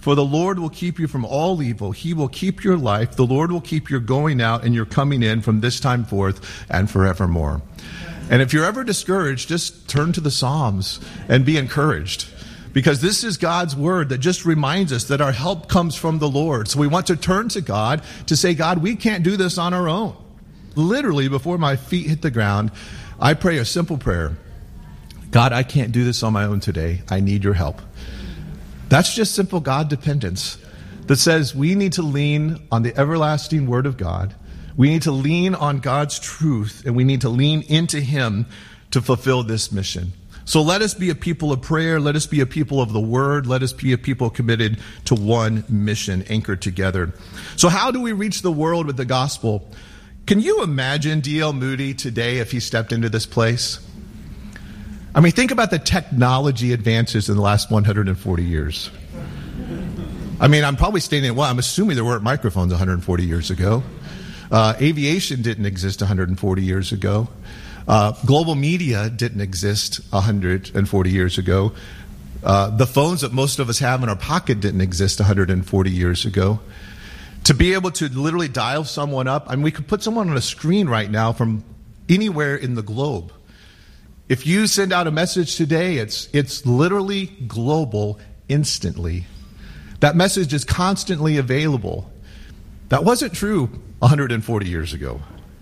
For the Lord will keep you from all evil. He will keep your life. The Lord will keep your going out and your coming in from this time forth and forevermore. And if you're ever discouraged, just turn to the Psalms and be encouraged. Because this is God's word that just reminds us that our help comes from the Lord. So we want to turn to God to say, God, we can't do this on our own. Literally, before my feet hit the ground, I pray a simple prayer. God, I can't do this on my own today. I need your help. That's just simple God dependence that says we need to lean on the everlasting word of God. We need to lean on God's truth, and we need to lean into him to fulfill this mission. So let us be a people of prayer. Let us be a people of the word. Let us be a people committed to one mission, anchored together. So how do we reach the world with the gospel? Can you imagine D.L. Moody today if he stepped into this place? I mean, think about the technology advances in the last 140 years. I mean, I'm probably stating, well, I'm assuming there weren't microphones 140 years ago. Aviation didn't exist 140 years ago. Global media didn't exist 140 years ago. The phones that most of us have in our pocket didn't exist 140 years ago. To be able to literally dial someone up, I mean, we could put someone on a screen right now from anywhere in the globe. If you send out a message today, it's literally global instantly. That message is constantly available. That wasn't true 140 years ago.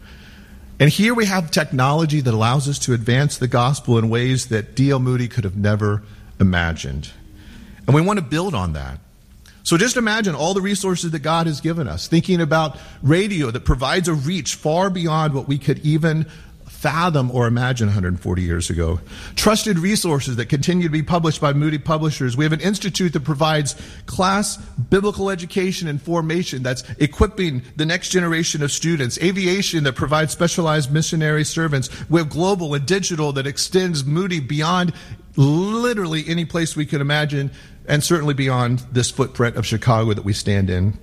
And here we have technology that allows us to advance the gospel in ways that D.L. Moody could have never imagined. And we want to build on that. So just imagine all the resources that God has given us, thinking about radio that provides a reach far beyond what we could even fathom or imagine 140 years ago. Trusted resources that continue to be published by Moody Publishers. We have an institute that provides class biblical education and formation that's equipping the next generation of students. Aviation that provides specialized missionary servants. We have global and digital that extends Moody beyond literally any place we could imagine, and certainly beyond this footprint of Chicago that we stand in.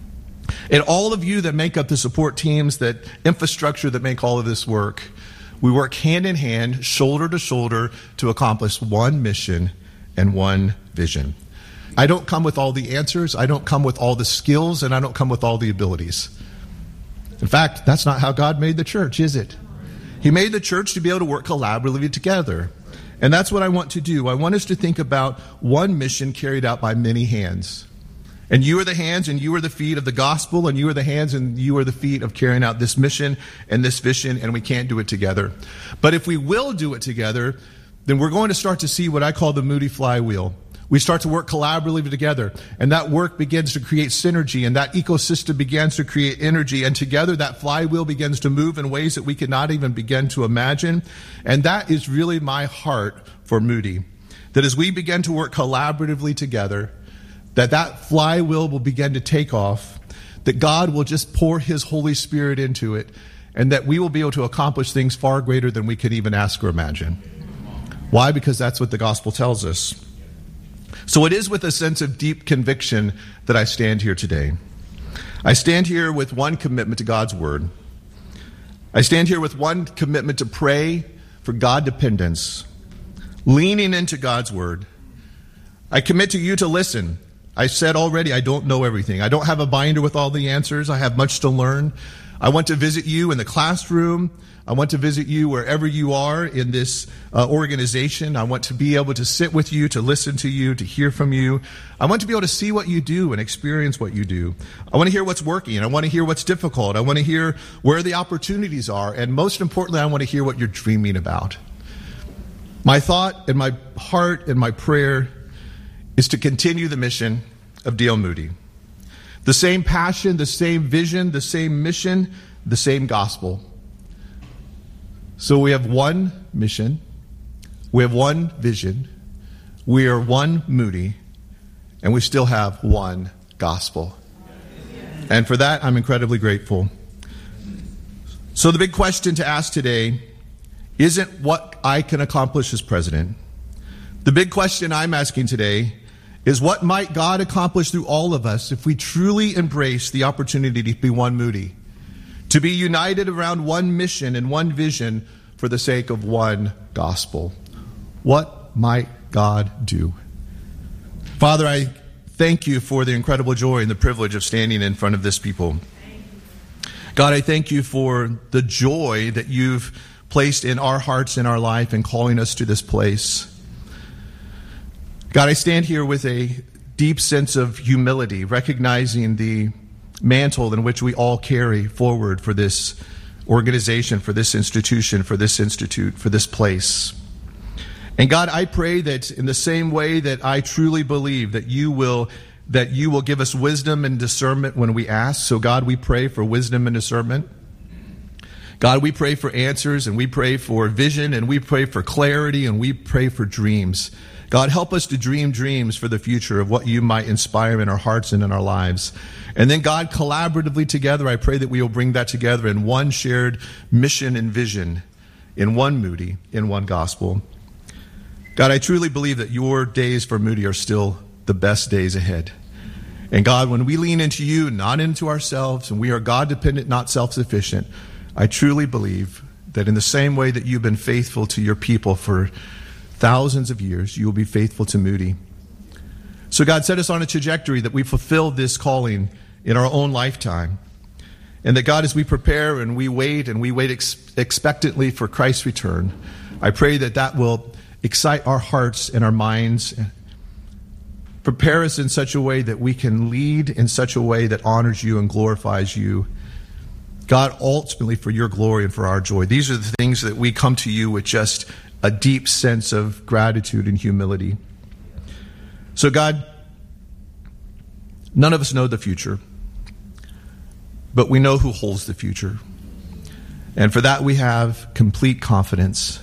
And all of you that make up the support teams, that infrastructure that make all of this work, we work hand in hand, shoulder to shoulder, to accomplish one mission and one vision. I don't come with all the answers, I don't come with all the skills, and I don't come with all the abilities. In fact, that's not how God made the church, is it? He made the church to be able to work collaboratively together. And that's what I want to do. I want us to think about one mission carried out by many hands. And you are the hands and you are the feet of the gospel, and you are the hands and you are the feet of carrying out this mission and this vision, and we can't do it together. But if we will do it together, then we're going to start to see what I call the Moody flywheel. We start to work collaboratively together, and that work begins to create synergy, and that ecosystem begins to create energy, and together that flywheel begins to move in ways that we could not even begin to imagine. And that is really my heart for Moody, that as we begin to work collaboratively together, that flywheel will begin to take off, that God will just pour his Holy Spirit into it, and that we will be able to accomplish things far greater than we could even ask or imagine. Why? Because that's what the gospel tells us. So it is with a sense of deep conviction that I stand here today. I stand here with one commitment to God's word. I stand here with one commitment to pray for God dependence, leaning into God's word. I commit to you to listen. I said already, I don't know everything. I don't have a binder with all the answers. I have much to learn. I want to visit you in the classroom. I want to visit you wherever you are in this organization. I want to be able to sit with you, to listen to you, to hear from you. I want to be able to see what you do and experience what you do. I want to hear what's working. I want to hear what's difficult. I want to hear where the opportunities are. And most importantly, I want to hear what you're dreaming about. My thought and my heart and my prayer is to continue the mission of D.L. Moody. The same passion, the same vision, the same mission, the same gospel. So we have one mission, we have one vision, we are one Moody, and we still have one gospel. And for that, I'm incredibly grateful. So the big question to ask today isn't what I can accomplish as president. The big question I'm asking today is what might God accomplish through all of us if we truly embrace the opportunity to be one Moody, to be united around one mission and one vision for the sake of one gospel. What might God do? Father, I thank you for the incredible joy and the privilege of standing in front of this people. God, I thank you for the joy that you've placed in our hearts and our life and calling us to this place. God, I stand here with a deep sense of humility, recognizing the mantle in which we all carry forward for this organization, for this institution, for this institute, for this place. And God, I pray that in the same way that I truly believe that you will give us wisdom and discernment when we ask. So God, we pray for wisdom and discernment. God, we pray for answers, and we pray for vision, and we pray for clarity, and we pray for dreams. God, help us to dream dreams for the future of what you might inspire in our hearts and in our lives. And then, God, collaboratively together, I pray that we will bring that together in one shared mission and vision, in one Moody, in one gospel. God, I truly believe that your days for Moody are still the best days ahead. And God, when we lean into you, not into ourselves, and we are God-dependent, not self-sufficient, I truly believe that in the same way that you've been faithful to your people for thousands of years, you will be faithful to Moody. So God, set us on a trajectory that we fulfill this calling in our own lifetime. And that God, as we prepare and we wait expectantly for Christ's return, I pray that that will excite our hearts and our minds, prepare us in such a way that we can lead in such a way that honors you and glorifies you. God, ultimately for your glory and for our joy. These are the things that we come to you with just a deep sense of gratitude and humility. So God, none of us know the future, but we know who holds the future. And for that we have complete confidence.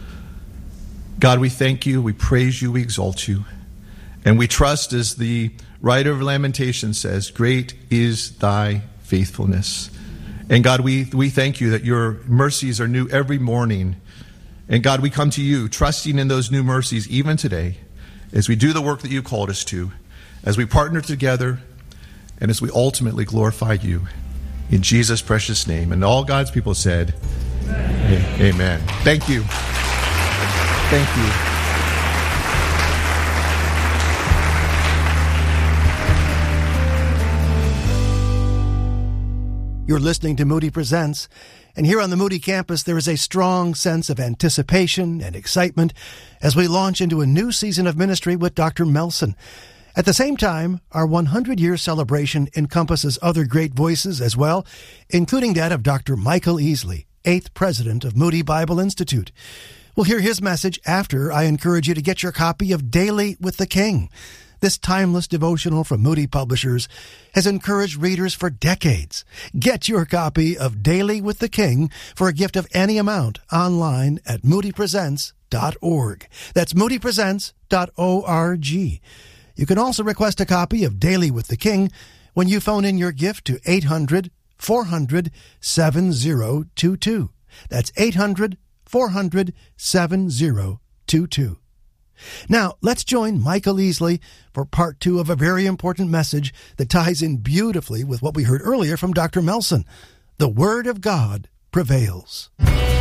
God, we thank you, we praise you, we exalt you. And we trust, as the writer of Lamentations says, great is thy faithfulness. And God, we thank you that your mercies are new every morning. And God, we come to you trusting in those new mercies even today as we do the work that you called us to, as we partner together, and as we ultimately glorify you. In Jesus' precious name. And all God's people said, amen. Amen. Thank you. Thank you. You're listening to Moody Presents, and here on the Moody campus there is a strong sense of anticipation and excitement as we launch into a new season of ministry with Dr. Melson. At the same time, our 100-year celebration encompasses other great voices as well, including that of Dr. Michael Easley, 8th president of Moody Bible Institute. We'll hear his message after I encourage you to get your copy of Daily with the King. This timeless devotional from Moody Publishers has encouraged readers for decades. Get your copy of Daily with the King for a gift of any amount online at moodypresents.org. That's moodypresents.org. You can also request a copy of Daily with the King when you phone in your gift to 800-400-7022. That's 800-400-7022. Now, let's join Michael Easley for part 2 of a very important message that ties in beautifully with what we heard earlier from Dr. Melson. The Word of God prevails.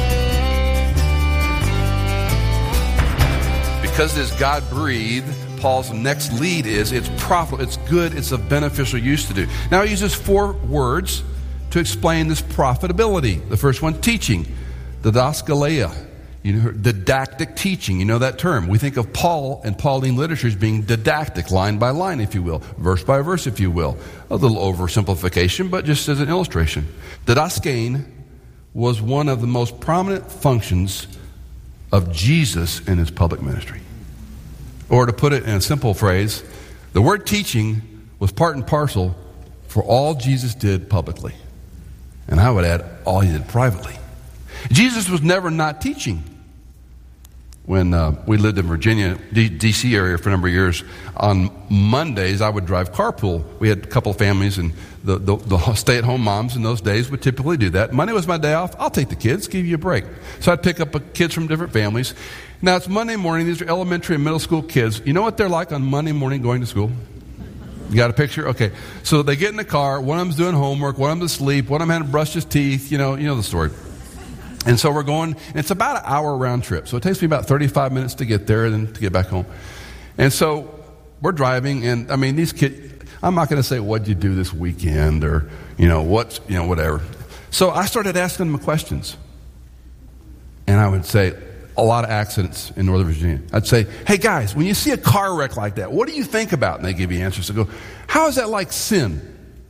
Because it is God-breathed, Paul's next lead is it's profitable, it's good, it's of beneficial use to do. Now he uses 4 words to explain this profitability. The first one, teaching, didaskaleia. You know, didactic teaching, you know that term. We think of Paul and Pauline literature as being didactic, line by line, if you will, verse by verse, if you will. A little oversimplification, but just as an illustration. Didaskein was one of the most prominent functions of Jesus in his public ministry. Or to put it in a simple phrase, the word teaching was part and parcel for all Jesus did publicly. And I would add, all he did privately. Jesus was never not teaching. When we lived in Virginia, D.C. area for a number of years, on Mondays I would drive carpool. We had a couple of families, and the stay-at-home moms in those days would typically do that. Monday was my day off. I'll take the kids, give you a break. So I'd pick up kids from different families. Now it's Monday morning. These are elementary and middle school kids. You know what they're like on Monday morning going to school? You got a picture? Okay. So they get in the car. One of them's doing homework. One of them's asleep. One of them hadn't brushed his teeth. You know the story. And so we're going, and it's about an hour round trip. So it takes me about 35 minutes to get there and then to get back home. And so we're driving, and I mean, these kids, I'm not going to say, what'd you do this weekend, or, whatever. So I started asking them questions. And I would say, a lot of accidents in Northern Virginia. I'd say, hey guys, when you see a car wreck like that, what do you think about? And they give you answers. I go, how is that like sin?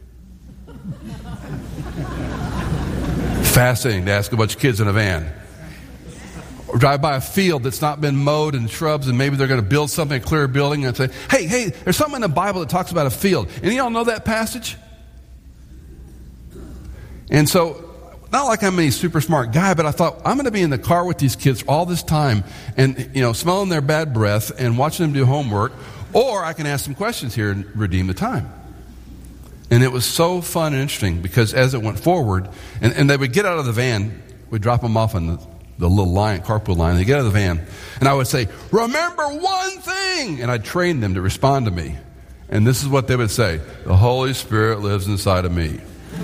Fascinating to ask a bunch of kids in a van. Or drive by a field that's not been mowed and shrubs, and maybe they're going to build something, a clear building, and say, hey, there's something in the Bible that talks about a field. Any of y'all know that passage? And so, not like I'm any super smart guy, but I thought, I'm going to be in the car with these kids all this time and, smelling their bad breath and watching them do homework, or I can ask some questions here and redeem the time. And it was so fun and interesting because as it went forward, and they would get out of the van, we'd drop them off on the little carpool line, they get out of the van, and I would say, remember one thing! And I'd train them to respond to me. And this is what they would say, the Holy Spirit lives inside of me.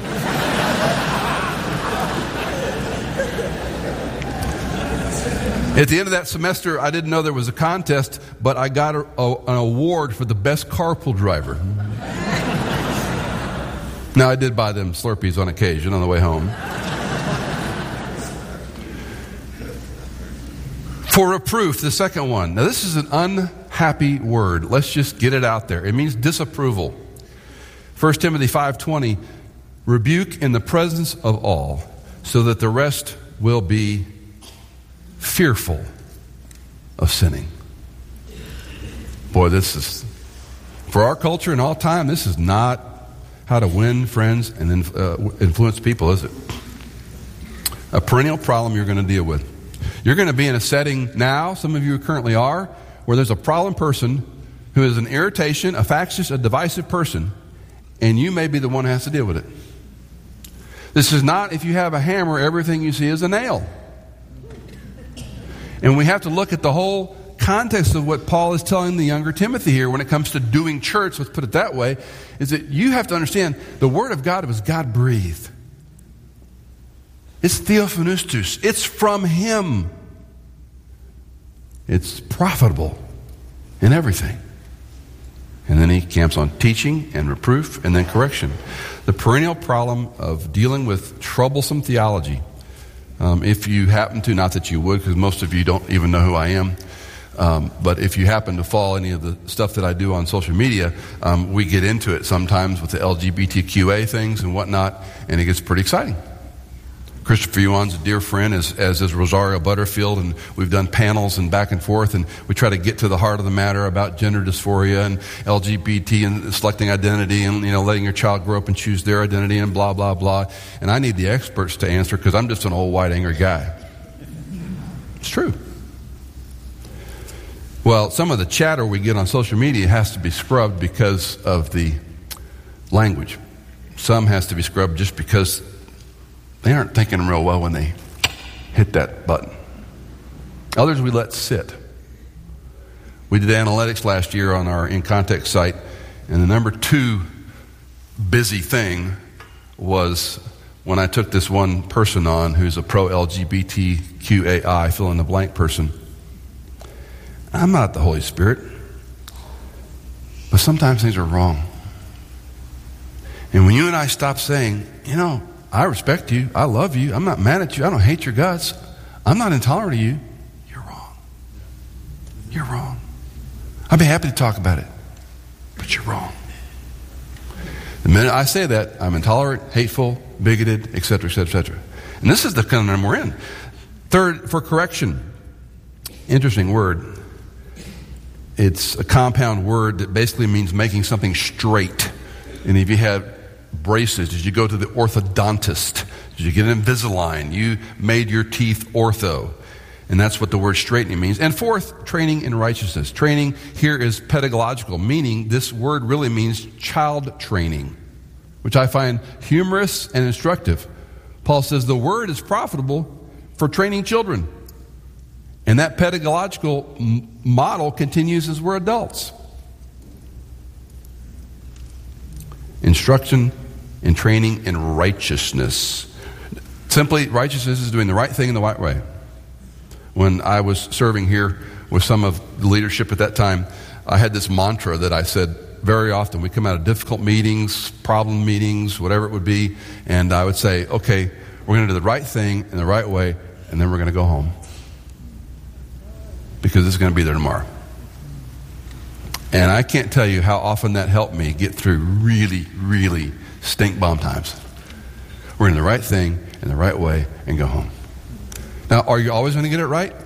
At the end of that semester, I didn't know there was a contest, but I got an award for the best carpool driver. Now, I did buy them Slurpees on occasion on the way home. For reproof, the second one. Now, this is an unhappy word. Let's just get it out there. It means disapproval. 1 Timothy 5:20, rebuke in the presence of all, so that the rest will be fearful of sinning. Boy, this is, for our culture and all time, this is not how to win friends and influence people, is it? A perennial problem you're going to deal with. You're going to be in a setting now, some of you currently are, where there's a problem person who is an irritation, a factious, a divisive person, and you may be the one who has to deal with it. This is not, if you have a hammer, everything you see is a nail. And we have to look at the whole context of what Paul is telling the younger Timothy here when it comes to doing church, let's put it that way, is that you have to understand the Word of God was God-breathed. It's theophanustos. It's from Him. It's profitable in everything. And then he camps on teaching and reproof and then correction. The perennial problem of dealing with troublesome theology, if you happen to, not that you would, because most of you don't even know who I am, but if you happen to follow any of the stuff that I do on social media, we get into it sometimes with the LGBTQA things and whatnot, and it gets pretty exciting. Christopher Yuan's a dear friend, as is Rosario Butterfield, and we've done panels and back and forth, and we try to get to the heart of the matter about gender dysphoria and LGBT and selecting identity and, letting your child grow up and choose their identity and blah, blah, blah. And I need the experts to answer because I'm just an old, white, angry guy. It's true. Well, some of the chatter we get on social media has to be scrubbed because of the language. Some has to be scrubbed just because they aren't thinking real well when they hit that button. Others we let sit. We did analytics last year on our In Context site, and the number 2 busy thing was when I took this one person on who's a pro-LGBTQAI, fill in the blank person. I'm not the Holy Spirit, but sometimes things are wrong. And when you and I stop saying, I respect you, I love you, I'm not mad at you, I don't hate your guts, I'm not intolerant of you, you're wrong. You're wrong. I'd be happy to talk about it, but you're wrong. The minute I say that, I'm intolerant, hateful, bigoted, etc., etc., etc. And this is the conundrum we're in. Third, for correction. Interesting word. It's a compound word that basically means making something straight. And if you have braces, did you go to the orthodontist? Did you get Invisalign? You made your teeth ortho. And that's what the word straightening means. And fourth, training in righteousness. Training here is pedagogical, meaning this word really means child training, which I find humorous and instructive. Paul says the word is profitable for training children. And that pedagogical model continues as we're adults. Instruction and training in righteousness. Simply, righteousness is doing the right thing in the right way. When I was serving here with some of the leadership at that time, I had this mantra that I said very often. We come out of difficult meetings, problem meetings, whatever it would be, and I would say, okay, we're going to do the right thing in the right way, and then we're going to go home. Because it's going to be there tomorrow. And I can't tell you how often that helped me get through really, really stink bomb times. We're in the right thing in the right way and go home. Now, are you always going to get it right?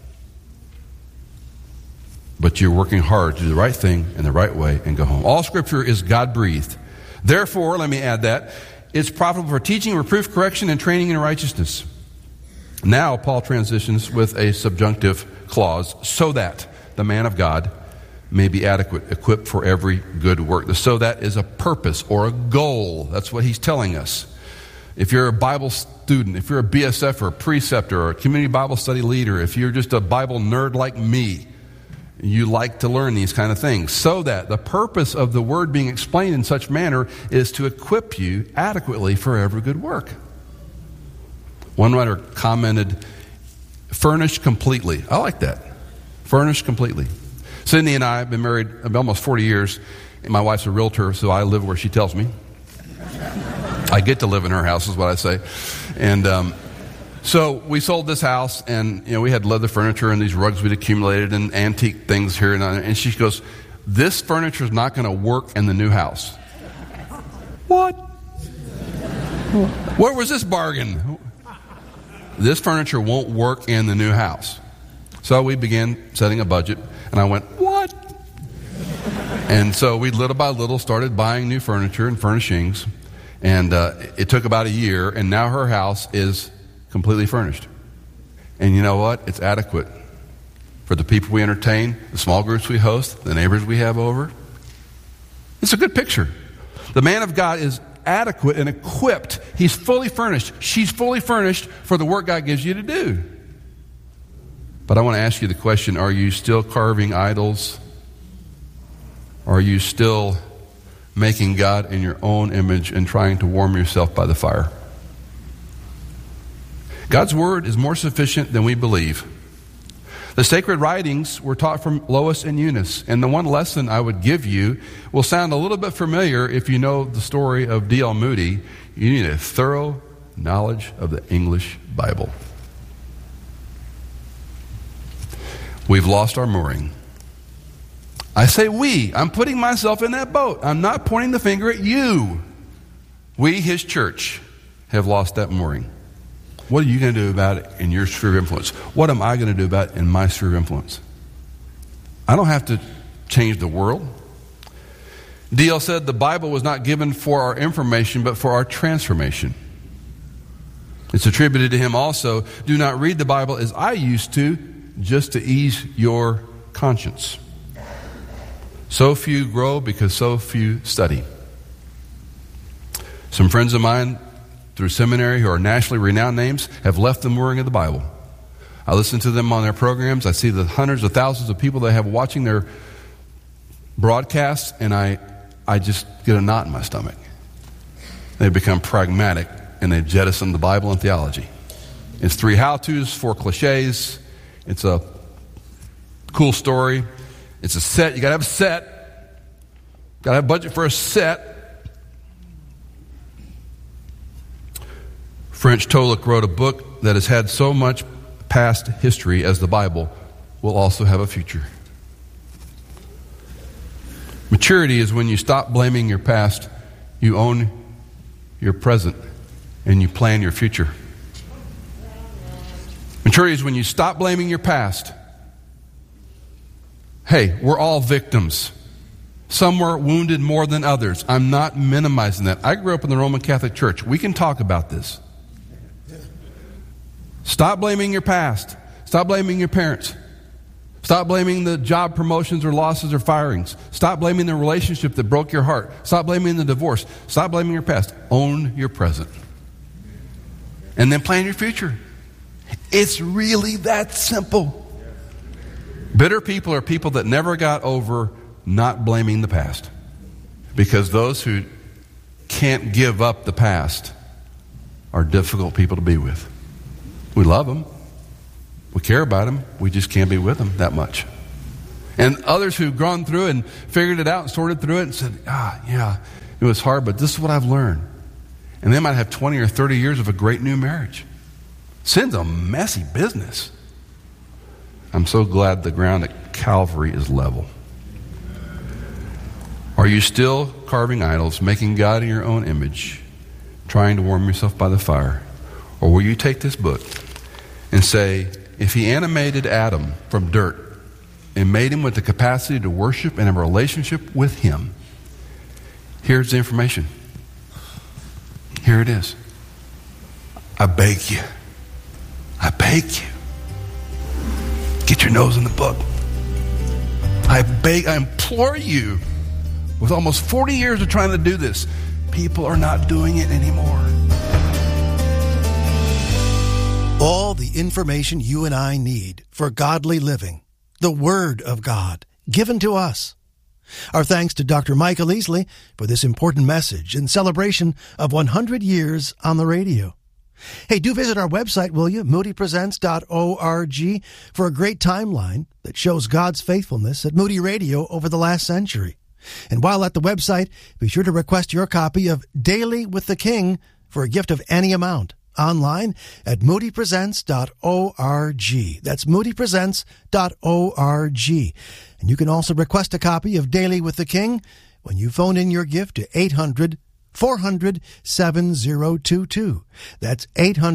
But you're working hard to do the right thing in the right way and go home. All Scripture is God-breathed. Therefore, let me add that, it's profitable for teaching, reproof, correction, and training in righteousness. Now, Paul transitions with a subjunctive clause, so that the man of God may be adequate, equipped for every good work. The so that is a purpose or a goal. That's what he's telling us. If you're a Bible student, if you're a BSF or a preceptor or a community Bible study leader, if you're just a Bible nerd like me, you like to learn these kind of things. So that the purpose of the word being explained in such manner is to equip you adequately for every good work. One writer commented, furnished completely. I like that. Furnished completely. Cindy and I have been married almost 40 years. And my wife's a realtor, so I live where she tells me. I get to live in her house is what I say. And so we sold this house, and we had leather furniture and these rugs we'd accumulated and antique things here. And she goes, this furniture is not going to work in the new house. What? Where was this bargain? This furniture won't work in the new house. So we began setting a budget, and I went, what? And so we little by little started buying new furniture and furnishings, and it took about a year, and now her house is completely furnished. And you know what? It's adequate for the people we entertain, the small groups we host, the neighbors we have over. It's a good picture. The man of God is adequate and equipped. He's fully furnished. She's fully furnished for the work God gives you to do. But I want to ask you the question, are you still carving idols? Are you still making God in your own image and trying to warm yourself by the fire? God's word is more sufficient than we believe. The sacred writings were taught from Lois and Eunice, and the one lesson I would give you will sound a little bit familiar if you know the story of D.L. Moody. You need a thorough knowledge of the English Bible. We've lost our mooring. I say we. I'm putting myself in that boat. I'm not pointing the finger at you. We, his church, have lost that mooring. What are you going to do about it in your sphere of influence? What am I going to do about it in my sphere of influence? I don't have to change the world. D.L. said the Bible was not given for our information, but for our transformation. It's attributed to him also, do not read the Bible as I used to, just to ease your conscience. So few grow because so few study. Some friends of mine through seminary who are nationally renowned names have left the mooring of the Bible. I listen to them on their programs. I see the hundreds of thousands of people they have watching their broadcasts, and I just get a knot in my stomach. They've become pragmatic, and they've jettisoned the Bible and theology. It's 3 how-tos, 4 cliches. It's a cool story. It's a set. You got to have a set. Got to have budget for a set. French Tolek wrote a book that has had so much past history as the Bible will also have a future. Maturity is when you stop blaming your past, you own your present, and you plan your future. Maturity is when you stop blaming your past. Hey, we're all victims. Some were wounded more than others. I'm not minimizing that. I grew up in the Roman Catholic Church. We can talk about this. Stop blaming your past. Stop blaming your parents. Stop blaming the job promotions or losses or firings. Stop blaming the relationship that broke your heart. Stop blaming the divorce. Stop blaming your past. Own your present. And then plan your future. It's really that simple. Bitter people are people that never got over not blaming the past. Because those who can't give up the past are difficult people to be with. We love them. We care about them. We just can't be with them that much. And others who've gone through and figured it out and sorted through it and said, yeah, it was hard, but this is what I've learned. And they might have 20 or 30 years of a great new marriage. Sin's a messy business. I'm so glad the ground at Calvary is level. Are you still carving idols, making God in your own image, trying to warm yourself by the fire? Or will you take this book and say, if he animated Adam from dirt and made him with the capacity to worship and have a relationship with him, here's the information. Here it is. I beg you. Get your nose in the book. I implore you. With almost 40 years of trying to do this, people are not doing it anymore. All the information you and I need for godly living, the Word of God, given to us. Our thanks to Dr. Michael Easley for this important message in celebration of 100 years on the radio. Hey, do visit our website, will you? moodypresents.org for a great timeline that shows God's faithfulness at Moody Radio over the last century. And while at the website, be sure to request your copy of Daily with the King for a gift of any amount online at moodypresents.org. That's moodypresents.org. And you can also request a copy of Daily with the King when you phone in your gift to 800-400-7022. That's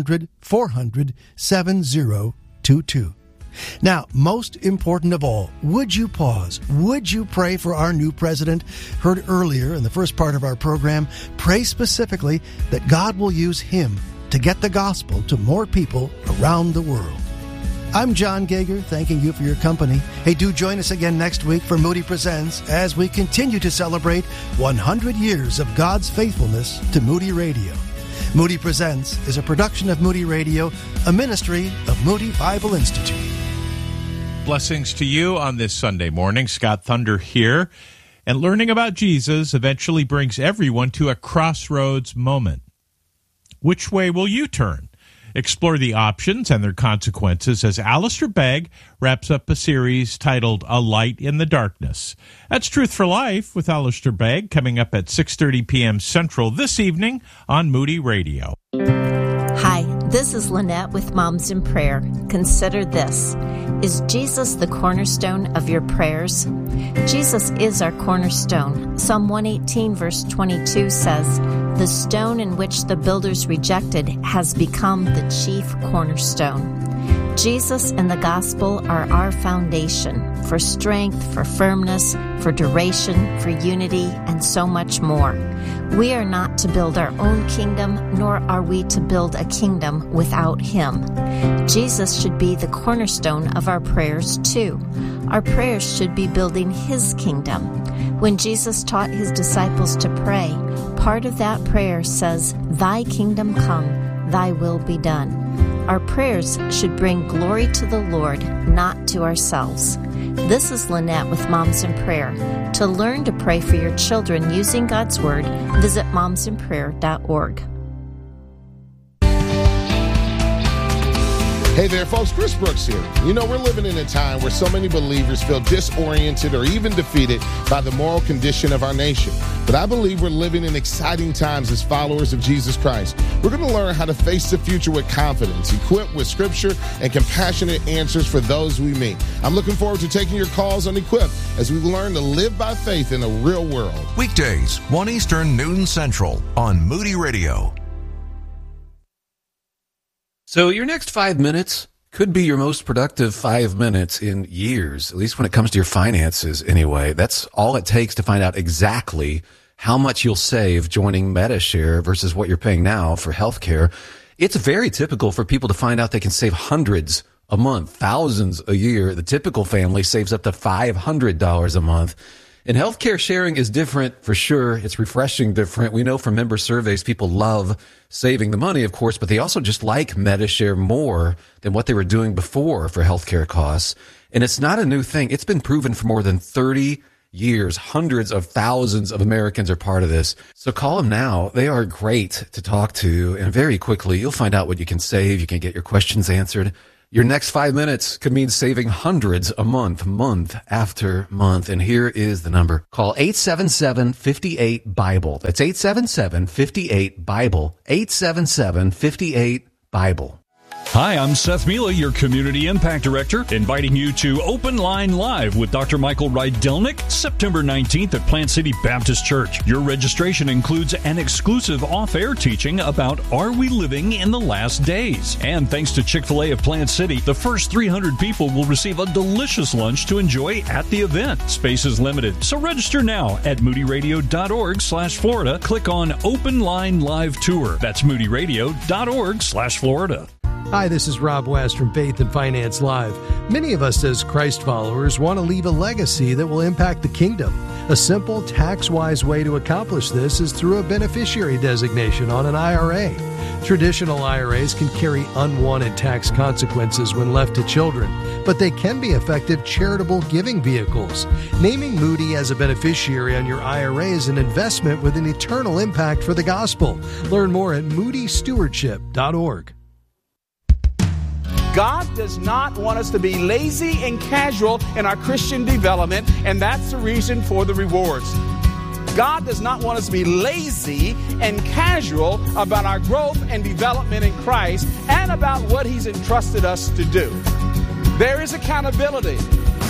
800-400-7022. Now, most important of all, would you pause? Would you pray for our new president? Heard earlier in the first part of our program, pray specifically that God will use him to get the gospel to more people around the world. I'm John Gager, thanking you for your company. Hey, do join us again next week for Moody Presents as we continue to celebrate 100 years of God's faithfulness to Moody Radio. Moody Presents is a production of Moody Radio, a ministry of Moody Bible Institute. Blessings to you on this Sunday morning. Scott Thunder here. And learning about Jesus eventually brings everyone to a crossroads moment. Which way will you turn? Explore the options and their consequences as Alistair Begg wraps up a series titled A Light in the Darkness. That's Truth for Life with Alistair Begg, coming up at 6:30 p.m. Central this evening on Moody Radio. Hi, this is Lynette with Moms in Prayer. Consider this. Is Jesus the cornerstone of your prayers? Jesus is our cornerstone. Psalm 118 verse 22 says, "The stone in which the builders rejected has become the chief cornerstone." Jesus and the gospel are our foundation for strength, for firmness, for duration, for unity, and so much more. We are not to build our own kingdom, nor are we to build a kingdom without Him. Jesus should be the cornerstone of our prayers too. Our prayers should be building His kingdom. When Jesus taught His disciples to pray, part of that prayer says, "Thy kingdom come, thy will be done." Our prayers should bring glory to the Lord, not to ourselves. This is Lynette with Moms in Prayer. To learn to pray for your children using God's Word, visit momsinprayer.org. Hey there, folks. Chris Brooks here. You know, we're living in a time where so many believers feel disoriented or even defeated by the moral condition of our nation. But I believe we're living in exciting times as followers of Jesus Christ. We're going to learn how to face the future with confidence, equipped with Scripture and compassionate answers for those we meet. I'm looking forward to taking your calls on Equip as we learn to live by faith in a real world. Weekdays, 1 Eastern, noon Central on Moody Radio. So your next 5 minutes could be your most productive 5 minutes in years, at least when it comes to your finances anyway. That's all it takes to find out exactly how much you'll save joining Medi-Share versus what you're paying now for healthcare. It's very typical for people to find out they can save hundreds a month, thousands a year. The typical family saves up to $500 a month. And healthcare sharing is different for sure. It's refreshing different. We know from member surveys, people love saving the money, of course, but they also just like Medi-Share more than what they were doing before for healthcare costs. And it's not a new thing. It's been proven for more than 30 years. Hundreds of thousands of Americans are part of this. So call them now. They are great to talk to. And very quickly, you'll find out what you can save. You can get your questions answered. Your next 5 minutes could mean saving hundreds a month, month after month. And here is the number. Call 877-58-BIBLE. That's 877-58-BIBLE. 877-58-BIBLE. Hi, I'm Seth Mila, your Community Impact Director, inviting you to Open Line Live with Dr. Michael Rydelnik, September 19th at Plant City Baptist Church. Your registration includes an exclusive off-air teaching about Are We Living in the Last Days? And thanks to Chick-fil-A of Plant City, the first 300 people will receive a delicious lunch to enjoy at the event. Space is limited, so register now at moodyradio.org/Florida. Click on Open Line Live Tour. That's moodyradio.org/Florida. Hi, this is Rob West from Faith and Finance Live. Many of us as Christ followers want to leave a legacy that will impact the kingdom. A simple, tax-wise way to accomplish this is through a beneficiary designation on an IRA. Traditional IRAs can carry unwanted tax consequences when left to children, but they can be effective charitable giving vehicles. Naming Moody as a beneficiary on your IRA is an investment with an eternal impact for the gospel. Learn more at moodystewardship.org. God does not want us to be lazy and casual in our Christian development, and that's the reason for the rewards. God does not want us to be lazy and casual about our growth and development in Christ and about what He's entrusted us to do. There is accountability.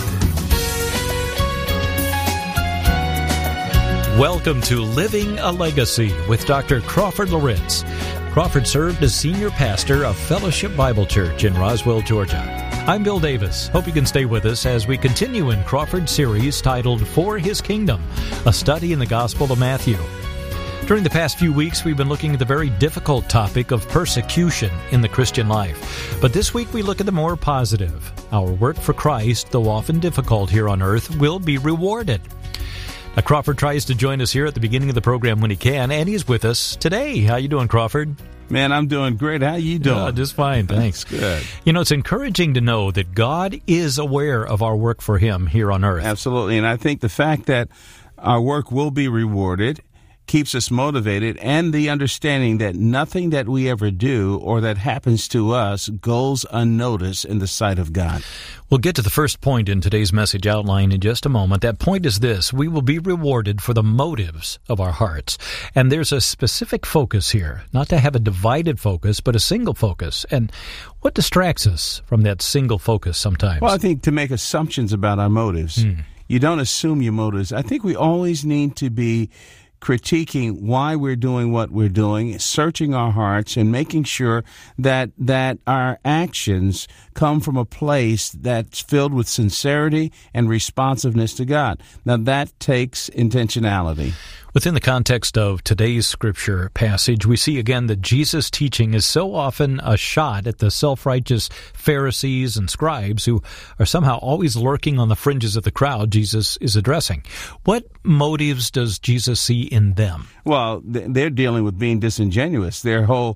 Welcome to Living a Legacy with Dr. Crawford Loritz. Crawford served as senior pastor of Fellowship Bible Church in Roswell, Georgia. I'm Bill Davis. Hope you can stay with us as we continue in Crawford's series titled For His Kingdom, a study in the Gospel of Matthew. During the past few weeks, we've been looking at the very difficult topic of persecution in the Christian life. But this week we look at the more positive. Our work for Christ, though often difficult here on earth, will be rewarded. Now, Crawford tries to join us here at the beginning of the program when he can, and he's with us today. How you doing, Crawford? Man, I'm doing great. How you doing? Just fine, thanks. Good. You know, it's encouraging to know that God is aware of our work for Him here on earth. Absolutely, and I think the fact that our work will be rewarded keeps us motivated, and the understanding that nothing that we ever do or that happens to us goes unnoticed in the sight of God. We'll get to the first point in today's message outline in just a moment. That point is this: we will be rewarded for the motives of our hearts. And there's a specific focus here, not to have a divided focus, but a single focus. And what distracts us from that single focus sometimes? Well, I think to make assumptions about our motives. You don't assume your motives. I think we always need to be critiquing why we're doing what we're doing, searching our hearts, and making sure that our actions come from a place that's filled with sincerity and responsiveness to God. Now, that takes intentionality. Within the context of today's scripture passage, we see again that Jesus' teaching is so often a shot at the self-righteous Pharisees and scribes who are somehow always lurking on the fringes of the crowd Jesus is addressing. What motives does Jesus see in them? Well, they're dealing with being disingenuous. Their whole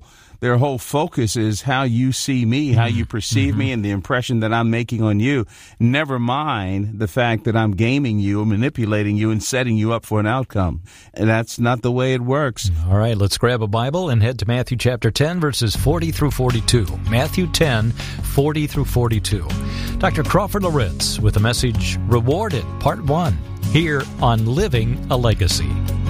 focus is how you see me, how you perceive me, and the impression that I'm making on you. Never mind the fact that I'm gaming you, manipulating you, and setting you up for an outcome. And that's not the way it works. All right, let's grab a Bible and head to Matthew chapter 10, verses 40 through 42. Matthew 10, 40 through 42. Dr. Crawford Loritz with the message Rewarded, Part 1, here on Living a Legacy.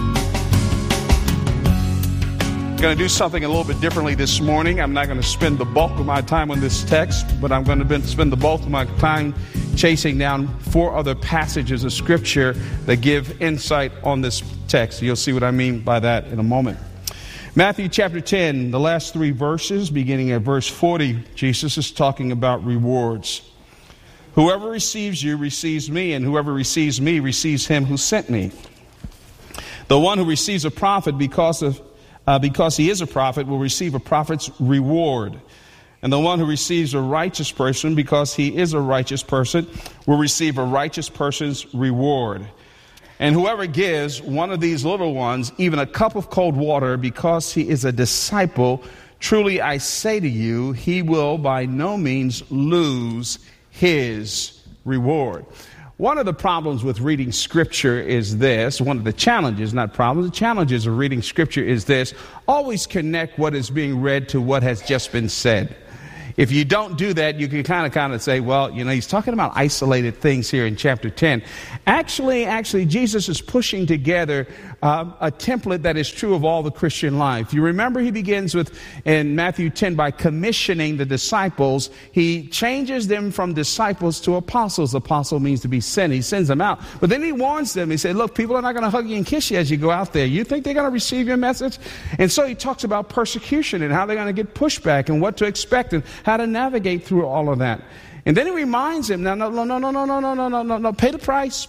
Going to do something a little bit differently this morning. I'm not going to spend the bulk of my time on this text, but I'm going to spend the bulk of my time chasing down 4 other passages of Scripture that give insight on this text. You'll see what I mean by that in a moment. Matthew chapter 10, the last 3 verses, beginning at verse 40, Jesus is talking about rewards. Whoever receives you receives me, and whoever receives me receives him who sent me. The one who receives a prophet because he is a prophet will receive a prophet's reward. And the one who receives a righteous person because he is a righteous person will receive a righteous person's reward. And whoever gives one of these little ones even a cup of cold water because he is a disciple, truly I say to you, he will by no means lose his reward. One of the problems with reading Scripture is this. One of the challenges, not problems, the challenges of reading Scripture is this. Always connect what is being read to what has just been said. If you don't do that, you can kind of say, well, he's talking about isolated things here in chapter 10. Actually, Jesus is pushing together a template that is true of all the Christian life. You remember he begins with, in Matthew 10, by commissioning the disciples. He changes them from disciples to apostles. Apostle means to be sent. He sends them out. But then he warns them. He said, look, people are not going to hug you and kiss you as you go out there. You think they're going to receive your message? And so he talks about persecution and how they're going to get pushback and what to expect and how to navigate through all of that. And then he reminds him, no, pay the price.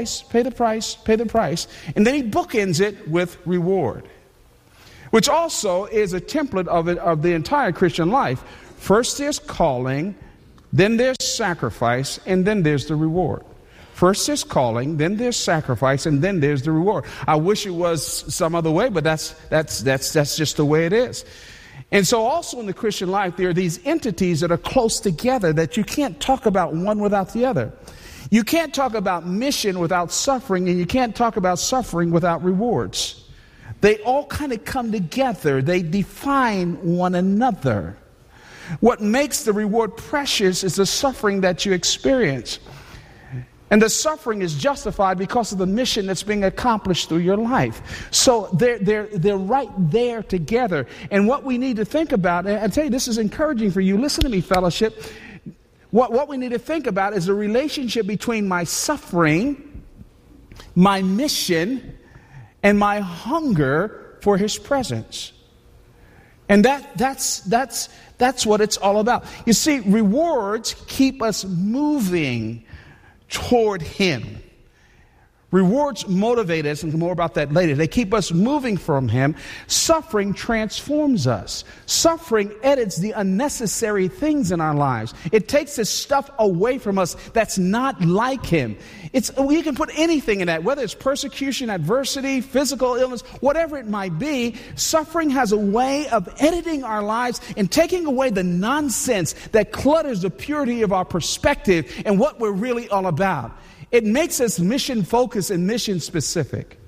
And then he bookends it with reward, which also is a template of the entire Christian life. First there's calling, then there's sacrifice, and then there's the reward. First there's calling, then there's sacrifice, and then there's the reward. I wish it was some other way, but that's just the way it is. And so also in the Christian life, there are these entities that are close together that you can't talk about one without the other. You can't talk about mission without suffering, and you can't talk about suffering without rewards. They all kind of come together. They define one another. What makes the reward precious is the suffering that you experience. And the suffering is justified because of the mission that's being accomplished through your life. So they're right there together. And what we need to think about, and I tell you, this is encouraging for you. Listen to me, fellowship. What we need to think about is the relationship between my suffering, my mission, and my hunger for His presence. And that's what it's all about. You see, rewards keep us moving toward Him. Rewards motivate us, and more about that later. They keep us moving from Him. Suffering transforms us. Suffering edits the unnecessary things in our lives. It takes the stuff away from us that's not like Him. We can put anything in that, whether it's persecution, adversity, physical illness, whatever it might be. Suffering has a way of editing our lives and taking away the nonsense that clutters the purity of our perspective and what we're really all about. It makes us mission focused and mission specific.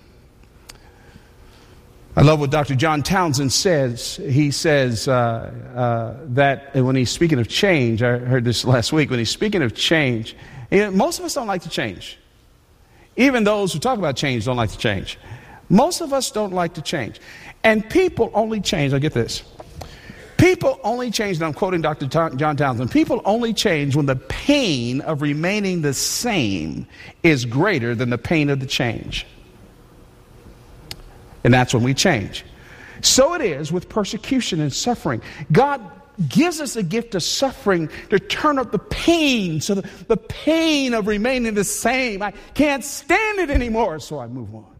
I love what Dr. John Townsend says. He says that when he's speaking of change, I heard this last week, when he's speaking of change, most of us don't like to change. Even those who talk about change don't like to change. Most of us don't like to change. And people only change, I get this. People only change, and I'm quoting Dr. John Townsend, people only change when the pain of remaining the same is greater than the pain of the change. And that's when we change. So it is with persecution and suffering. God gives us a gift of suffering to turn up the pain, so the pain of remaining the same. I can't stand it anymore, so I move on.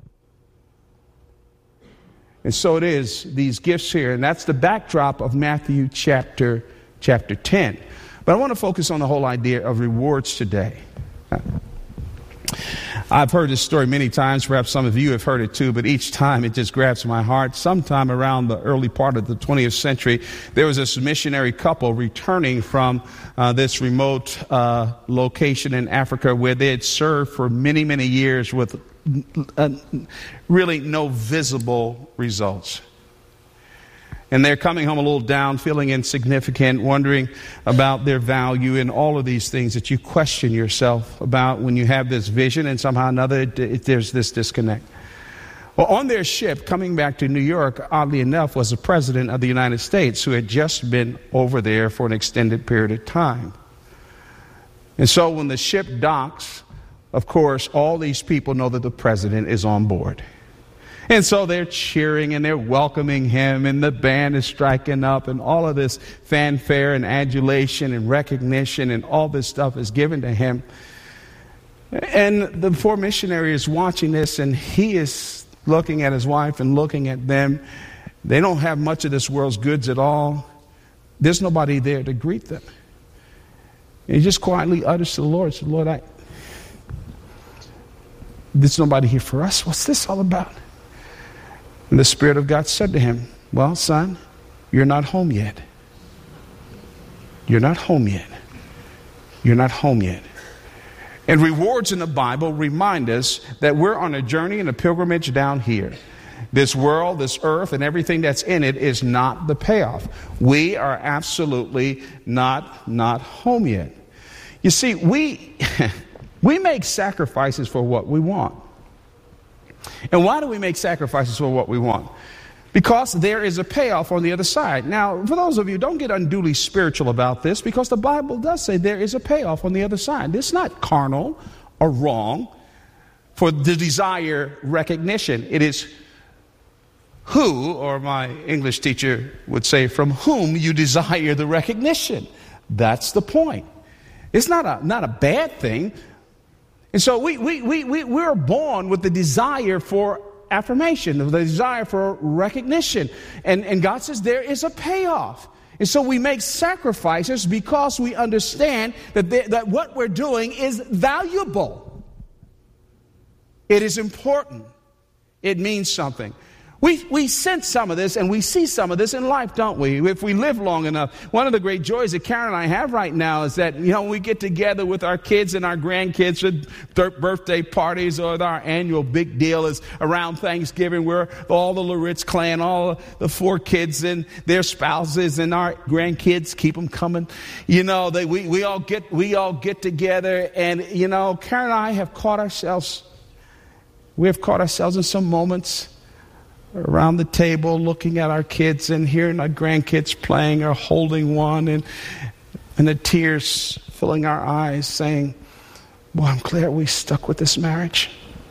And so it is, these gifts here, and that's the backdrop of Matthew chapter 10. But I want to focus on the whole idea of rewards today. I've heard this story many times, perhaps some of you have heard it too, but each time it just grabs my heart. Sometime around the early part of the 20th century, there was this missionary couple returning from this remote location in Africa where they had served for many, many years with really no visible results. And they're coming home a little down, feeling insignificant, wondering about their value and all of these things that you question yourself about when you have this vision and somehow or another there's this disconnect. Well, on their ship coming back to New York, oddly enough, was the President of the United States who had just been over there for an extended period of time. And so when the ship docks, of course, all these people know that the President is on board. And so they're cheering and they're welcoming him, and the band is striking up, and all of this fanfare and adulation and recognition and all this stuff is given to him. And the poor missionary is watching this, and he is looking at his wife and looking at them. They don't have much of this world's goods at all. There's nobody there to greet them. And he just quietly utters to the Lord, said, Lord, there's nobody here for us. What's this all about? And the Spirit of God said to him, well, son, you're not home yet. You're not home yet. You're not home yet. And rewards in the Bible remind us that we're on a journey and a pilgrimage down here. This world, this earth, and everything that's in it is not the payoff. We are absolutely not home yet. You see, we make sacrifices for what we want. And why do we make sacrifices for what we want? Because there is a payoff on the other side. Now, for those of you, don't get unduly spiritual about this, because the Bible does say there is a payoff on the other side. It's not carnal or wrong for the desire recognition. It is who, or my English teacher would say, from whom you desire the recognition. That's the point. It's not a bad thing. And so we're born with the desire for affirmation, the desire for recognition. And God says there is a payoff. And so we make sacrifices because we understand that what we're doing is valuable. It is important. It means something. We sense some of this and we see some of this in life, don't we? If we live long enough. One of the great joys that Karen and I have right now is that, when we get together with our kids and our grandkids for birthday parties, or our annual big deal is around Thanksgiving, where all the Loritz clan, all the 4 kids and their spouses and our grandkids, keep them coming. We all get together, and, Karen and I have caught ourselves in some moments around the table, looking at our kids and hearing our grandkids playing or holding one, and the tears filling our eyes, saying, "Boy, I'm glad we stuck with this marriage."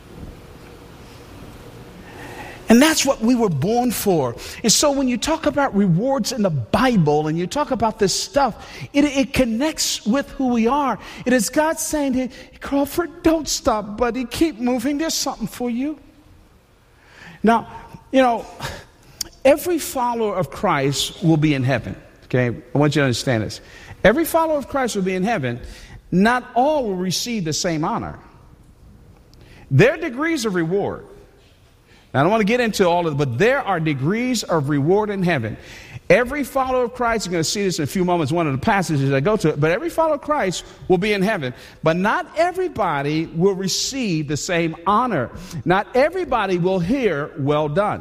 And that's what we were born for. And so when you talk about rewards in the Bible and you talk about this stuff, it connects with who we are. It is God saying to you, "Crawford, don't stop, buddy. Keep moving. There's something for you." Now, every follower of Christ will be in heaven. Okay, I want you to understand this. Every follower of Christ will be in heaven. Not all will receive the same honor. There are degrees of reward. Now, I don't want to get into all of it, but there are degrees of reward in heaven. Every follower of Christ, you're going to see this in a few moments, one of the passages I go to it, but every follower of Christ will be in heaven. But not everybody will receive the same honor. Not everybody will hear, "Well done."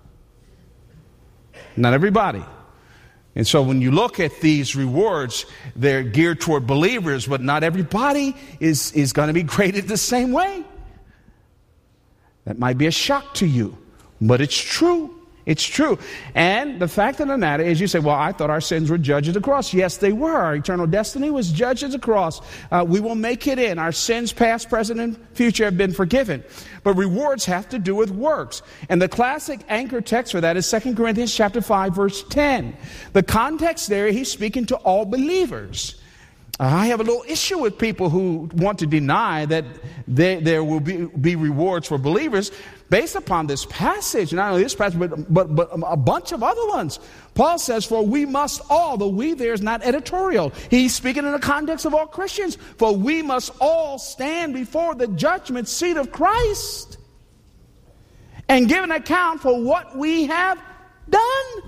Not everybody. And so when you look at these rewards, they're geared toward believers, but not everybody is going to be graded the same way. That might be a shock to you, but it's true. It's true. And the fact of the matter is, you say, "Well, I thought our sins were judged at the cross." Yes, they were. Our eternal destiny was judged at the cross. We will make it in. Our sins, past, present, and future, have been forgiven. But rewards have to do with works. And the classic anchor text for that is 2 Corinthians chapter 5, verse 10. The context there, he's speaking to all believers. I have a little issue with people who want to deny that there will be rewards for believers based upon this passage. Not only this passage, but a bunch of other ones. Paul says, "For we must all," the "we" there is not editorial. He's speaking in the context of all Christians. "For we must all stand before the judgment seat of Christ and give an account for what we have done."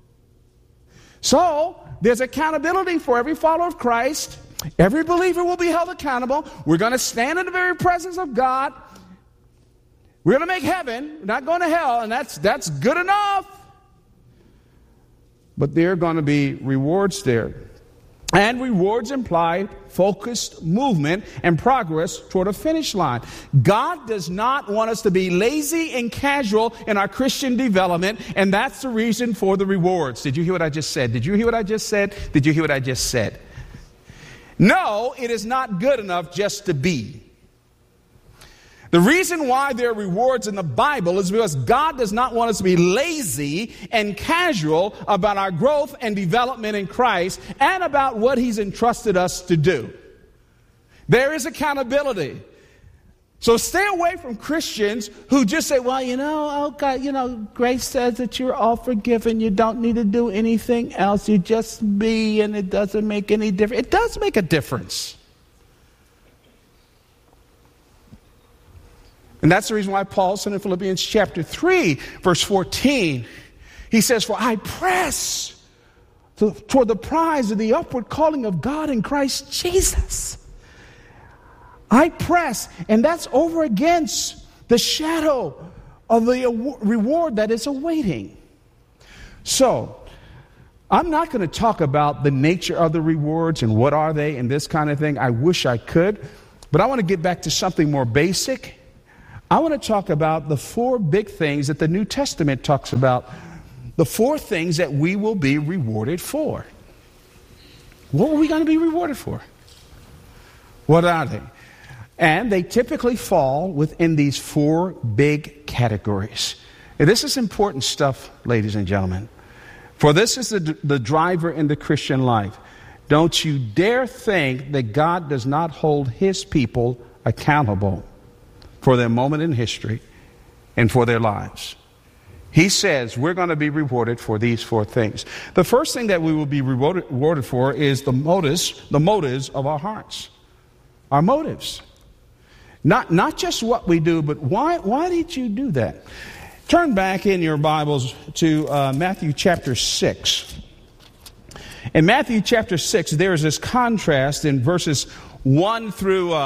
So, there's accountability for every follower of Christ. Every believer will be held accountable. We're going to stand in the very presence of God. We're going to make heaven. We're not going to hell, and that's good enough. But there are going to be rewards there. And rewards imply focused movement and progress toward a finish line. God does not want us to be lazy and casual in our Christian development, and that's the reason for the rewards. Did you hear what I just said? Did you hear what I just said? Did you hear what I just said? No, it is not good enough just to be. The reason why there are rewards in the Bible is because God does not want us to be lazy and casual about our growth and development in Christ and about what He's entrusted us to do. There is accountability. So stay away from Christians who just say, "Well, oh God, grace says that you're all forgiven. You don't need to do anything else. You just be, and it doesn't make any difference." It does make a difference. And that's the reason why Paul said in Philippians chapter 3, verse 14, he says, "For I press toward the prize of the upward calling of God in Christ Jesus." I press, and that's over against the shadow of the reward that is awaiting. So, I'm not going to talk about the nature of the rewards and what are they and this kind of thing. I wish I could, but I want to get back to something more basic. I want to talk about the 4 big things that the New Testament talks about, the 4 things that we will be rewarded for. What are we going to be rewarded for? What are they? And they typically fall within these 4 big categories. And this is important stuff, ladies and gentlemen. For this is the driver in the Christian life. Don't you dare think that God does not hold his people accountable for their moment in history and for their lives. He says we're going to be rewarded for these 4 things. The first thing that we will be rewarded for is the motives of our hearts. Our motives. Not just what we do, but why did you do that? Turn back in your Bibles to Matthew chapter 6. In Matthew chapter 6, there is this contrast in verses 1 through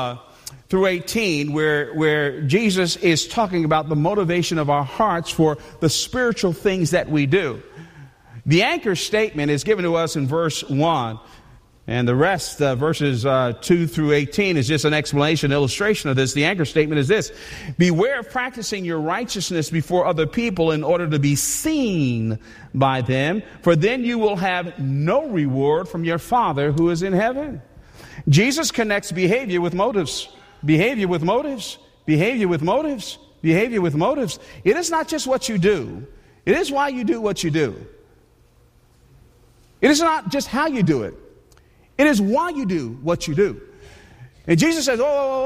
18 where Jesus is talking about the motivation of our hearts for the spiritual things that we do. The anchor statement is given to us in verse 1. And the rest, verses 2 through 18, is just an explanation, illustration of this. The anchor statement is this: beware of practicing your righteousness before other people in order to be seen by them, for then you will have no reward from your Father who is in heaven. Jesus connects behavior with motives. Behavior with motives. Behavior with motives. Behavior with motives. It is not just what you do. It is why you do what you do. It is not just how you do it. It is why you do what you do. And Jesus says,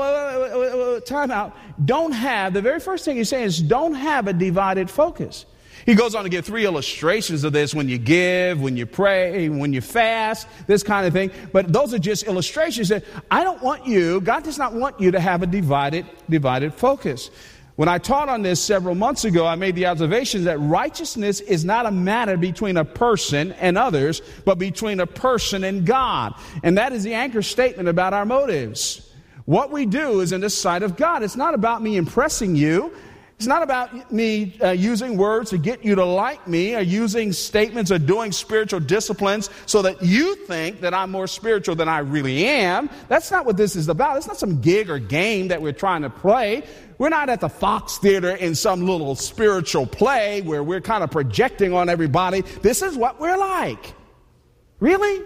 time out. The very first thing he's saying is don't have a divided focus. He goes on to give 3 illustrations of this: when you give, when you pray, when you fast, this kind of thing. But those are just illustrations that God does not want you to have a divided focus. When I taught on this several months ago, I made the observation that righteousness is not a matter between a person and others, but between a person and God. And that is the anchor statement about our motives. What we do is in the sight of God. It's not about me impressing you. It's not about me using words to get you to like me, or using statements or doing spiritual disciplines so that you think that I'm more spiritual than I really am. That's not what this is about. It's not some gig or game that we're trying to play. We're not at the Fox Theater in some little spiritual play where we're kind of projecting on everybody. This is what we're like. Really?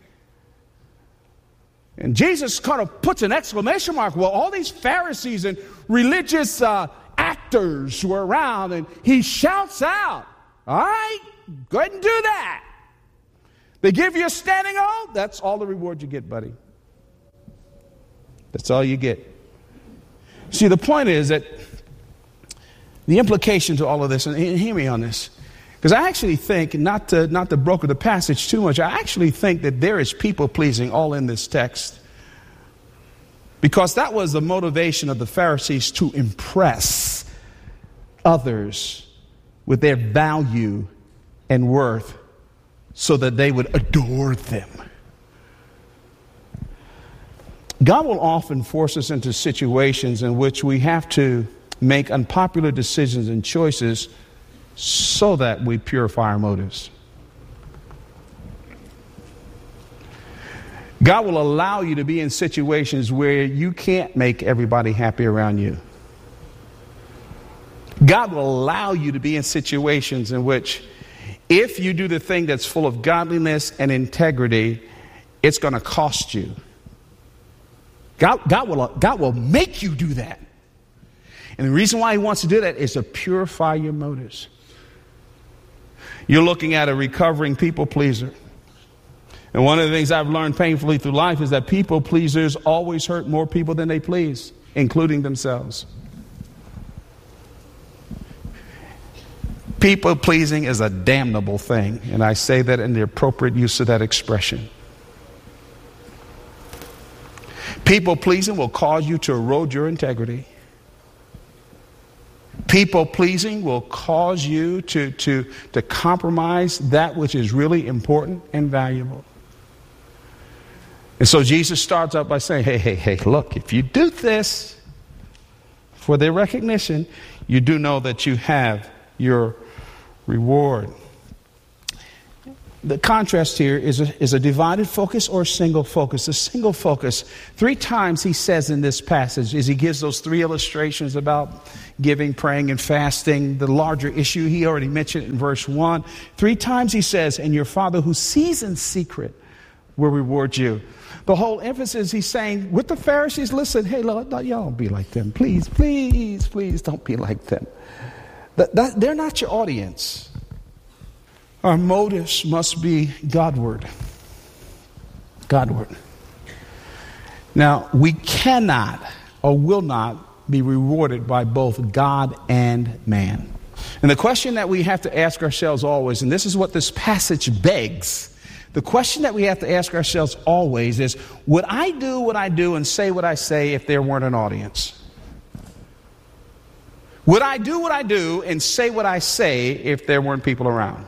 And Jesus kind of puts an exclamation mark. Well, all these Pharisees and religious actors who are around, and he shouts out, all right, go ahead and do that. They give you a standing O. That's all the reward you get, buddy. That's all you get. See, the point is that the implication to all of this, and hear me on this, because I actually think, not to broker the passage too much, I actually think that there is people-pleasing all in this text. Because that was the motivation of the Pharisees, to impress others with their value and worth so that they would adore them. God will often force us into situations in which we have to make unpopular decisions and choices so that we purify our motives. God will allow you to be in situations where you can't make everybody happy around you. God will allow you to be in situations in which, if you do the thing that's full of godliness and integrity, it's going to cost you. God will make you do that. And the reason why he wants to do that is to purify your motives. You're looking at a recovering people pleaser. And one of the things I've learned painfully through life is that people pleasers always hurt more people than they please, including themselves. People pleasing is a damnable thing, and I say that in the appropriate use of that expression. People pleasing will cause you to erode your integrity. People pleasing will cause you to compromise that which is really important and valuable. And so Jesus starts out by saying, hey, look, if you do this for their recognition, you do know that you have your reward. The contrast here is a divided focus or a single focus. A single focus. 3 times he says in this passage, as he gives those 3 illustrations about giving, praying, and fasting, the larger issue he already mentioned in verse 1. 3 times he says, and your Father who sees in secret will reward you. The whole emphasis he's saying with the Pharisees, listen, hey, Lord, y'all don't be like them. Please, please, please don't be like them. They're not your audience. Our motives must be Godward. Godward. Now, we cannot or will not be rewarded by both God and man. And the question that we have to ask ourselves always, and this is what this passage begs, the question that we have to ask ourselves always is, would I do what I do and say what I say if there weren't an audience? Would I do what I do and say what I say if there weren't people around?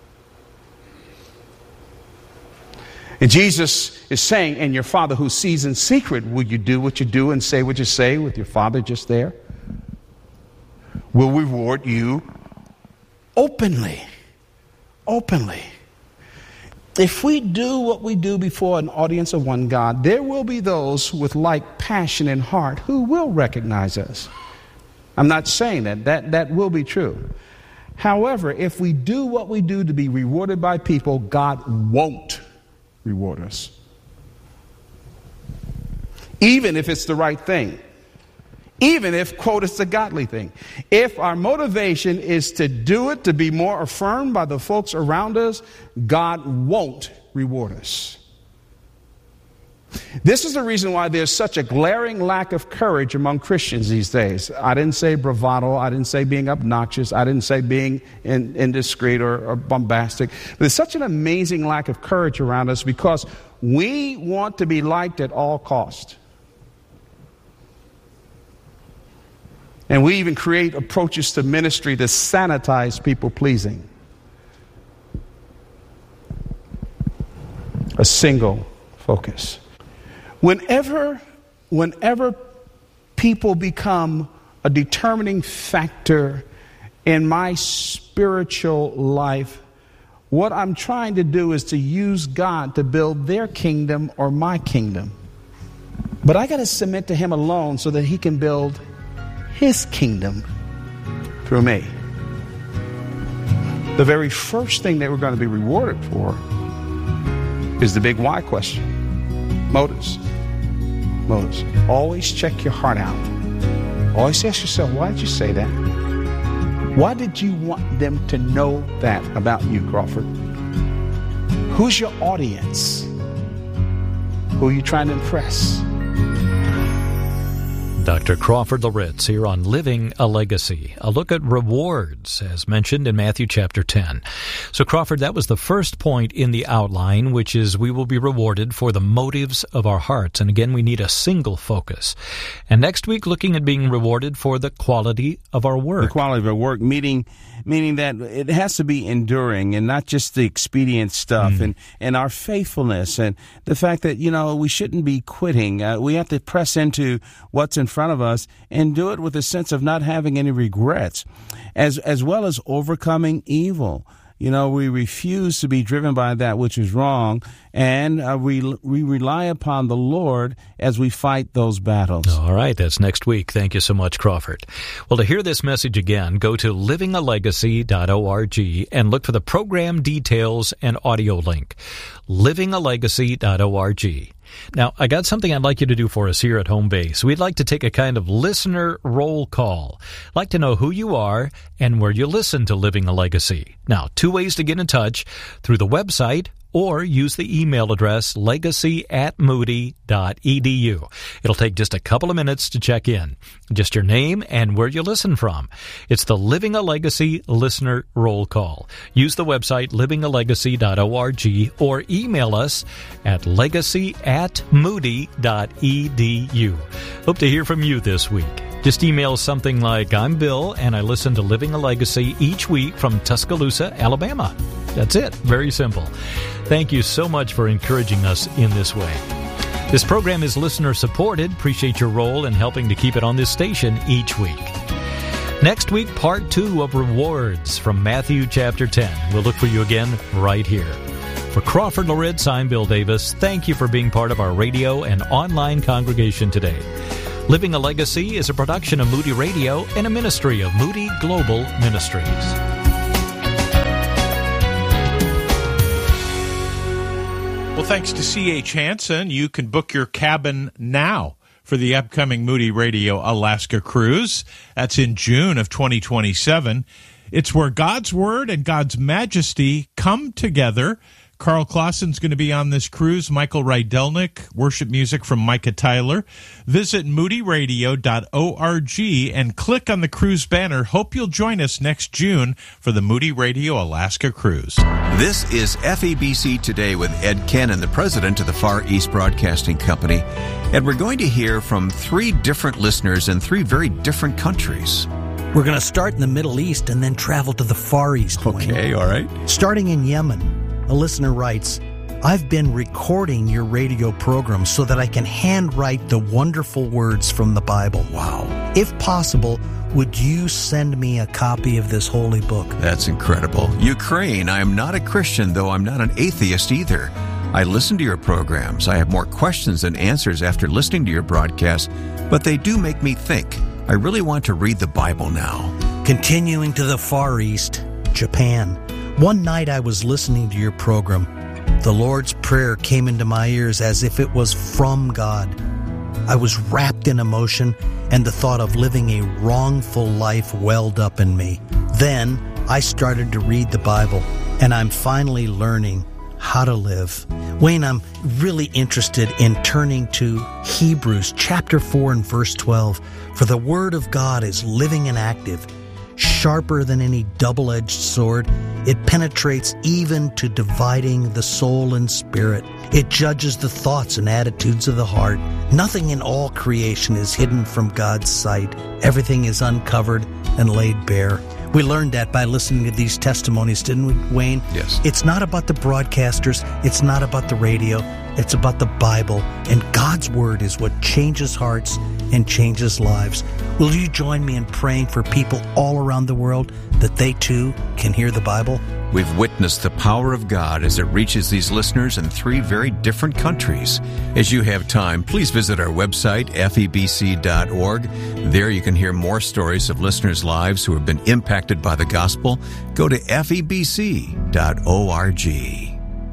And Jesus is saying, and your Father who sees in secret, will you do what you do and say what you say with your Father just there? Will reward you openly. Openly. If we do what we do before an audience of one God, there will be those with like passion and heart who will recognize us. I'm not saying that will be true. However, if we do what we do to be rewarded by people, God won't reward us. Even if it's the right thing. Even if, quote, it's a godly thing. If our motivation is to do it to be more affirmed by the folks around us, God won't reward us. This is the reason why there's such a glaring lack of courage among Christians these days. I didn't say bravado. I didn't say being obnoxious. I didn't say being indiscreet or bombastic. But there's such an amazing lack of courage around us because we want to be liked at all cost. And we even create approaches to ministry to sanitize people pleasing. A single focus. Whenever people become a determining factor in my spiritual life, what I'm trying to do is to use God to build their kingdom or my kingdom. But I got to submit to Him alone so that He can build His kingdom through me. The very first thing that we're going to be rewarded for is the big why question. Motives. Motives. Always check your heart out. Always ask yourself, why did you say that? Why did you want them to know that about you, Crawford? Who's your audience? Who are you trying to impress? Dr. Crawford Loritts here on Living a Legacy, a look at rewards as mentioned in Matthew chapter 10. So Crawford, that was the first point in the outline, which is we will be rewarded for the motives of our hearts. And again, we need a single focus. And next week, looking at being rewarded for the quality of our work. The quality of our work, meaning that it has to be enduring and not just the expedient stuff and our faithfulness and the fact that, we shouldn't be quitting. We have to press into what's in front of us and do it with a sense of not having any regrets, as well as overcoming evil. We refuse to be driven by that which is wrong, and we rely upon the Lord as we fight those battles. All right, that's next week. Thank you so much, Crawford. Well, to hear this message again, go to livingalegacy.org and look for the program details and audio link. livingalegacy.org. Now, I got something I'd like you to do for us here at Home Base. We'd like to take a kind of listener roll call. I'd like to know who you are and where you listen to Living a Legacy. Now, 2 ways to get in touch: through the website or use the email address legacy@moody.edu. It'll take just a couple of minutes to check in. Just your name and where you listen from. It's the Living a Legacy listener roll call. Use the website livingalegacy.org or email us at legacy@moody.edu. Hope to hear from you this week. Just email something like, I'm Bill, and I listen to Living a Legacy each week from Tuscaloosa, Alabama. That's it. Very simple. Thank you so much for encouraging us in this way. This program is listener-supported. Appreciate your role in helping to keep it on this station each week. Next week, part 2 of Rewards from Matthew chapter 10. We'll look for you again right here. For Crawford Loritz, I'm Bill Davis. Thank you for being part of our radio and online congregation today. Living a Legacy is a production of Moody Radio and a ministry of Moody Global Ministries. Well, thanks to C.H. Hansen, you can book your cabin now for the upcoming Moody Radio Alaska cruise. That's in June of 2027. It's where God's Word and God's Majesty come together. Carl Clausen's going to be on this cruise. Michael Rydelnik, worship music from Micah Tyler. Visit moodyradio.org and click on the cruise banner. Hope you'll join us next June for the Moody Radio Alaska cruise. This is FEBC Today with Ed Cannon, the president of the Far East Broadcasting Company. And we're going to hear from 3 different listeners in 3 very different countries. We're going to start in the Middle East and then travel to the Far East. Okay, all right. Starting in Yemen. A listener writes, I've been recording your radio program so that I can handwrite the wonderful words from the Bible. Wow. If possible, would you send me a copy of this holy book? That's incredible. Ukraine, I am not a Christian, though I'm not an atheist either. I listen to your programs. I have more questions than answers after listening to your broadcast, but they do make me think. I really want to read the Bible now. Continuing to the Far East, Japan. One night I was listening to your program. The Lord's Prayer came into my ears as if it was from God. I was wrapped in emotion, and the thought of living a wrongful life welled up in me. Then I started to read the Bible, and I'm finally learning how to live. Wayne, I'm really interested in turning to Hebrews chapter 4 and verse 12. For the Word of God is living and active, sharper than any double-edged sword. It penetrates even to dividing the soul and spirit. It judges the thoughts and attitudes of the heart. Nothing in all creation is hidden from God's sight. Everything is uncovered and laid bare. We learned that by listening to these testimonies, didn't we, Wayne? Yes. It's not about the broadcasters. It's not about the radio. It's about the Bible. And God's Word is what changes hearts and changes lives. Will you join me in praying for people all around the world that they too can hear the Bible? We've witnessed the power of God as it reaches these listeners in 3 very different countries. As you have time, please visit our website, febc.org. There you can hear more stories of listeners' lives who have been impacted by the gospel. Go to febc.org.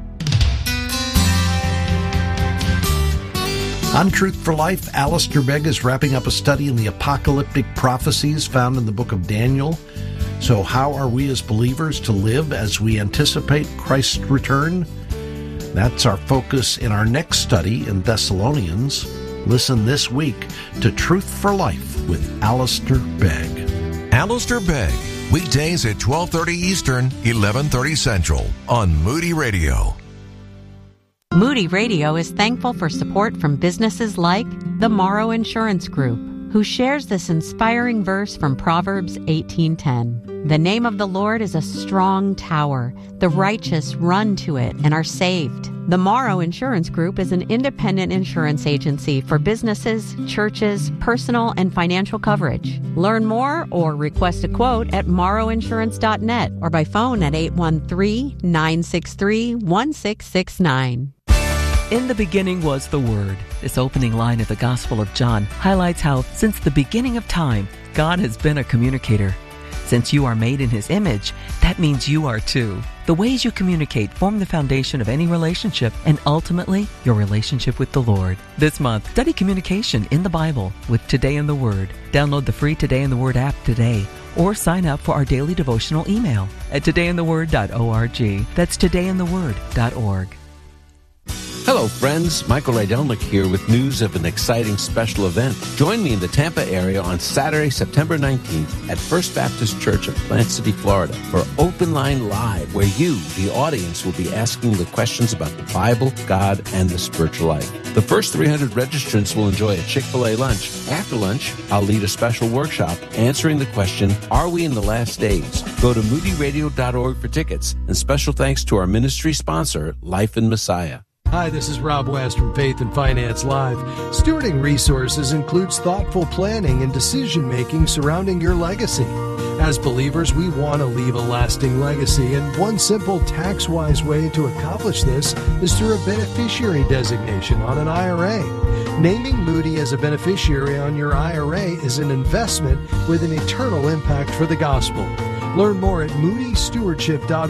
On Truth for Life, Alistair Begg is wrapping up a study in the apocalyptic prophecies found in the book of Daniel. So how are we as believers to live as we anticipate Christ's return? That's our focus in our next study in Thessalonians. Listen this week to Truth for Life with Alistair Begg. Alistair Begg, weekdays at 12:30 Eastern, 11:30 Central on Moody Radio. Moody Radio is thankful for support from businesses like the Morrow Insurance Group, who shares this inspiring verse from Proverbs 18:10. The name of the Lord is a strong tower. The righteous run to it and are saved. The Morrow Insurance Group is an independent insurance agency for businesses, churches, personal, and financial coverage. Learn more or request a quote at morrowinsurance.net or by phone at 813-963-1669. In the beginning was the Word. This opening line of the Gospel of John highlights how, since the beginning of time, God has been a communicator. Since you are made in His image, that means you are too. The ways you communicate form the foundation of any relationship and ultimately your relationship with the Lord. This month, study communication in the Bible with Today in the Word. Download the free Today in the Word app today or sign up for our daily devotional email at todayintheword.org. That's todayintheword.org. Hello, friends. Michael Rydelnik here with news of an exciting special event. Join me in the Tampa area on Saturday, September 19th at First Baptist Church of Plant City, Florida for Open Line Live, where you, the audience, will be asking the questions about the Bible, God, and the spiritual life. The first 300 registrants will enjoy a Chick-fil-A lunch. After lunch, I'll lead a special workshop answering the question, are we in the last days? Go to moodyradio.org for tickets, and special thanks to our ministry sponsor, Life in Messiah. Hi, this is Rob West from Faith and Finance Live. Stewarding resources includes thoughtful planning and decision-making surrounding your legacy. As believers, we want to leave a lasting legacy, and one simple tax-wise way to accomplish this is through a beneficiary designation on an IRA. Naming Moody as a beneficiary on your IRA is an investment with an eternal impact for the gospel. Learn more at moodystewardship.org.